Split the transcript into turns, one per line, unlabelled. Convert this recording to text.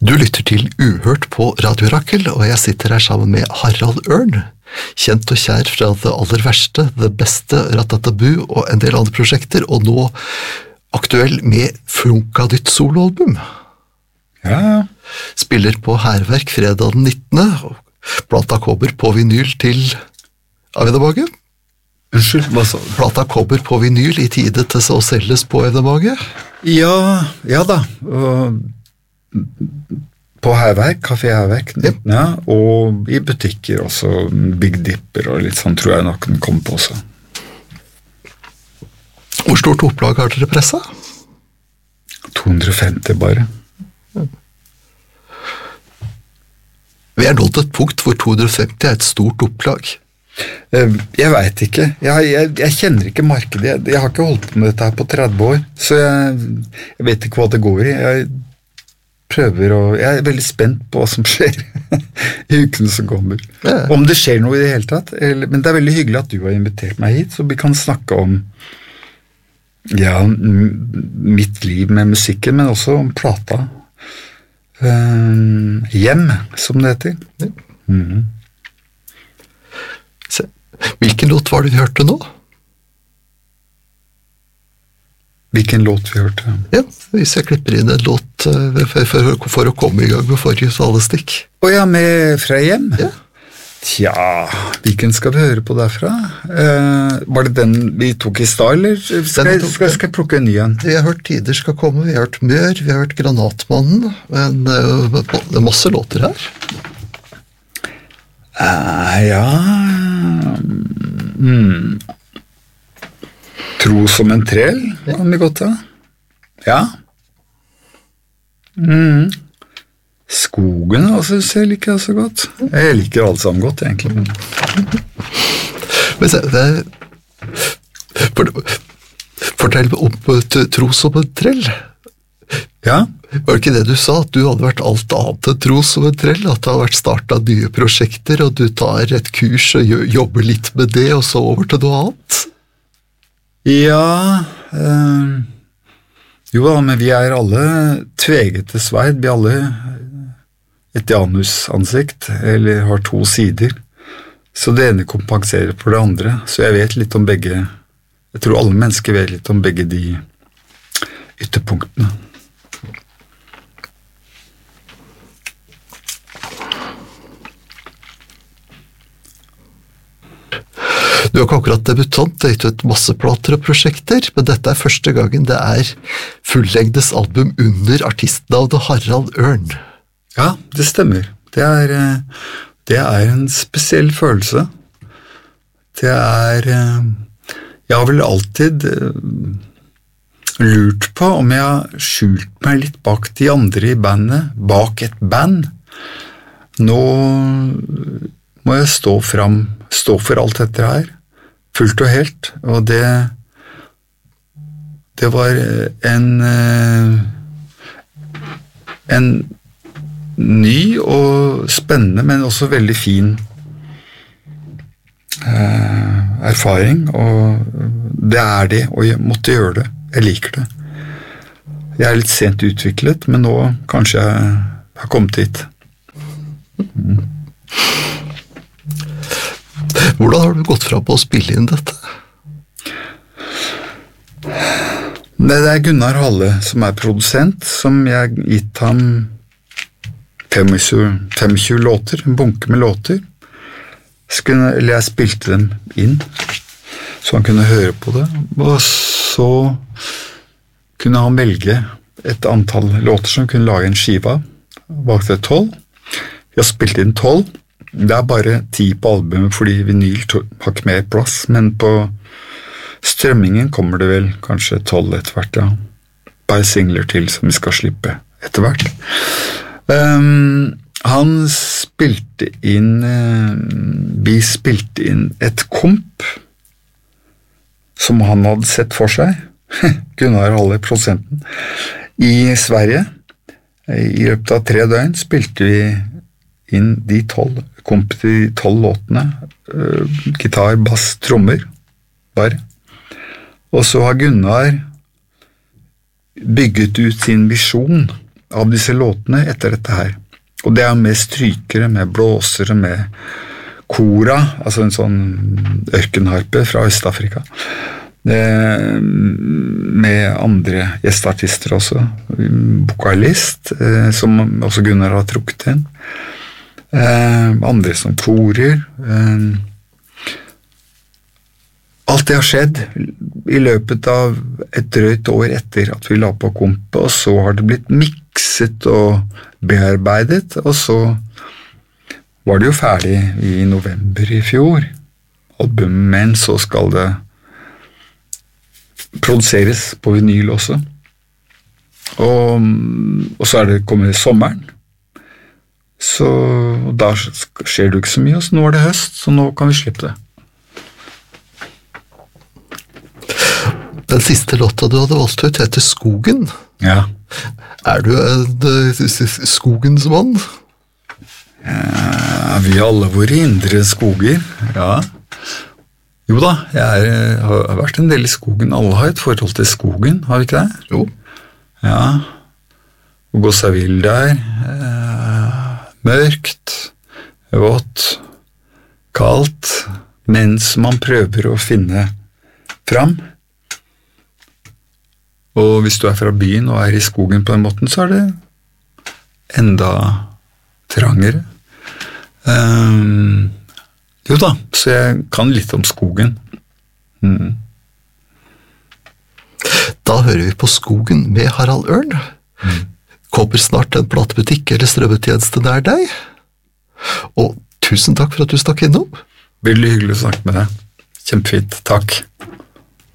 Du lytter til Uhørt på Radio Rakel, og jeg sitter her sammen med Harald Ørn, kjent og kjær fra Det aller verste, Det beste, Ratatabu og en del andre prosjekter, og nå aktuell med Funka ditt soloalbum.
Ja.
Spiller på Hærverk fredag den 19. Plata kommer på vinyl til Evenemanget.
Unnskyld, hva sa du?
Plata kommer på vinyl i tide til å selges på Evenemanget.
Ja da. På Hærverk, Café Hærverk, ja, og i butikker også, Big Dipper og litt sånn, tror jeg nok den kom på også.
Hvor stort opplag har dere presset?
250 bare.
Vi er nådd et punkt hvor 250 er et stort opplag.
Jeg vet ikke. Jeg kjenner ikke markedet. Jeg har ikke holdt på med dette her på 30 år, så jeg vet ikke hva det går i. Jeg er veldig spent på hva som skjer i ukene som kommer. Ja. Om det skjer noe i det hele tatt. Men det er veldig hyggelig at du har invitert meg hit, så vi kan snakke om mitt liv med musikken, men også om plata. Hjem, som det heter. Ja. Mm-hmm.
Hvilken låt var det vi hørte nå?
Hvilken låt vi hørte?
Ja, hvis jeg klipper inn en låt for å komme i gang med forrige salestikk.
Ja, med fra hjem?
Ja.
Tja, hvilken skal vi høre på derfra? Var det den vi tok i stad, eller skal jeg plukke en ny en?
Vi har hørt Tider skal komme, vi har hørt Mør, vi har hørt Granatmannen, men det er masse låter her.
Tro som en trell, kan vi godt da. Ja. Skogen også, jeg liker jeg så godt. Jeg liker alt sammen godt, egentlig.
Men fortell om Tro som en trell.
Ja.
Var det ikke det du sa, at du hadde vært alt annet enn tro som en trell, at det har vært startet nye prosjekter, og du tar et kurs og jobber litt med det, og så over til noe annet?
Ja, jo da, men vi er alle tvegete sverd, vi er alle et janusansikt, eller har to sider, så det ene kompenserer for det andre, så jeg vet litt om begge, jeg tror alle mennesker vet litt om begge de ytterpunktene.
Du er ikke akkurat debutant, det har gitt ut masse plater og prosjekter, men dette er første gangen det er fullengdes album under artistnavnet Harald Ørn.
Ja, det stemmer. Det er en spesiell følelse. Jeg har vel alltid lurt på om jeg har skjult meg litt bak de andre i bandet, bak et band. Nå må jeg stå for alt dette her, fullt og helt, og det var en ny og spennende, men også veldig fin erfaring, og det er det, og jeg måtte gjøre det. Jeg liker det. Jeg er litt sent utviklet, men nå kanskje jeg har kommet hit.
Hvordan har du gått fra på å spille inn dette?
Det er Gunnar Halle som er produsent, som jeg har gitt ham 25 låter, en bunke med låter. Jeg spilte dem inn, så han kunne høre på det, og så kunne han velge et antall låter som kunne lage en skive av. Valgte 12. Jeg har spilt inn 12. Det er bare 10 på albumet, fordi vinyl har ikke mer plass, men på strømmingen kommer det vel kanskje 12 etter hvert, ja. Bare singler til som vi skal slippe etter hvert. Han spilte inn, vi spilte inn et komp som han hadde sett for seg, Gunnar Halle, prosenten, i Sverige. I løpet av 3 døgn spilte vi inn de 12 låtene, gitar, bass, trommer, bare. Og så har Gunnar bygget ut sin visjon av disse låtene etter dette her. Og det med strykere, med blåsere, med kora, altså en sånn ørkenharpe fra Øst-Afrika. Med andre gjestartister også, vokalist, som også Gunnar har trukket inn. Andre som korer. Alt det har skjedd i løpet av et drøyt år etter at vi la på kompet, og så har det blitt mikset og bearbeidet, og så var det jo ferdig i november i fjor, albumet, men så skal det produseres på vinyl også. Og så det kommet sommeren, så da skjer det ikke så mye, så nå det høst, så nå kan vi slippe det.
Den siste låta du hadde valgt ut heter Skogen.
Ja.
Du en skogens mann?
Ja, vi har alle våre indre skoger, ja. Jo da, jeg har vært en del i skogen. Alle har et forhold til skogen, har vi ikke det?
Jo.
Ja, og gå seg vill der. Mørkt, vått, kaldt, mens man prøver å finne fram. Og hvis du fra byen og i skogen på den måten, så det enda trangere. Jo da, så jeg kan litt om skogen.
Da hører vi på Skogen med Harald Ørn. Kommer snart en platebutikk eller strømmetjeneste nær deg. Og tusen takk for at du stakk innom.
Veldig hyggelig å snakke med deg. Kjempefint, takk.